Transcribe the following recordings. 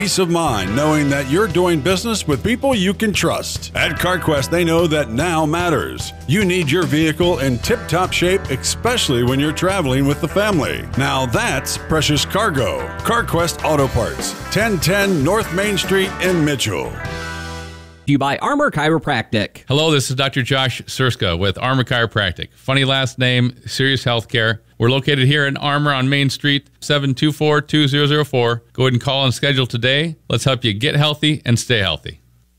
Peace of mind knowing that you're doing business with people you can trust. At CarQuest, they know that now matters. You need your vehicle in tip-top shape, especially when you're traveling with the family. Now that's precious cargo. CarQuest Auto Parts, 1010 North Main Street in Mitchell. You by Armor Chiropractic. Hello, this is Dr. Josh Surska with Armor Chiropractic. Funny last name, Serious Healthcare. We're located here in Armor on Main Street, 724-2004. Go ahead and call and schedule today. Let's help you get healthy and stay healthy.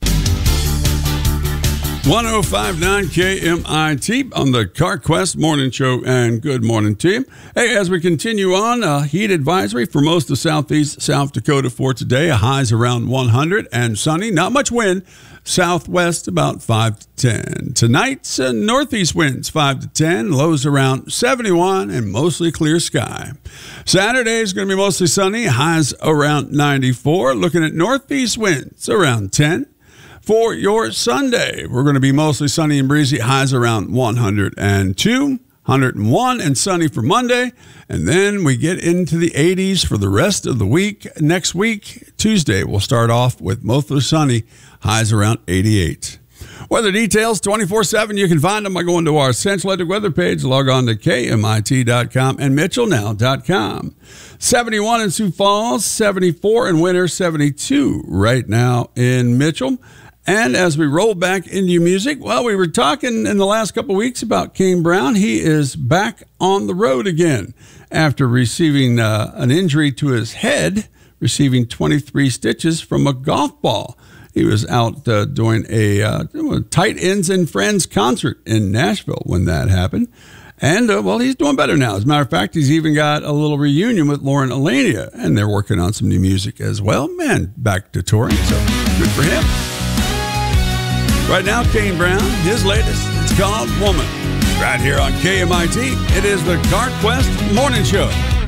1059 KMIT on the CarQuest Morning Show, and good morning to you. Hey, as we continue on, a heat advisory for most of southeast South Dakota for today. Highs around 100 and sunny. Not much wind. Southwest about 5 to 10. Tonight's northeast winds 5 to 10. Lows around 71 and mostly clear sky. Saturday is going to be mostly sunny. Highs around 94. Looking at northeast winds around 10. For your Sunday, we're going to be mostly sunny and breezy. Highs around 102, 101, and sunny for Monday. And then we get into the 80s for the rest of the week. Next week, Tuesday, we'll start off with mostly sunny. Highs around 88. Weather details 24/7. You can find them by going to our Central Atlantic weather page. Log on to KMIT.com and MitchellNow.com. 71 in Sioux Falls, 74 in Winter, 72 right now in Mitchell. And as we roll back into music, well, we were talking in the last couple of weeks about Kane Brown. He is back on the road again after receiving an injury to his head, receiving 23 stitches from a golf ball. He was out doing a Tight Ends and Friends concert in Nashville when that happened. And, well, he's doing better now. As a matter of fact, he's even got a little reunion with Lauren Alania, and they're working on some new music as well. Man, back to touring, so good for him. Right now, Kane Brown, his latest, it's called Woman. Right here on KMIT, it is the CarQuest Morning Show.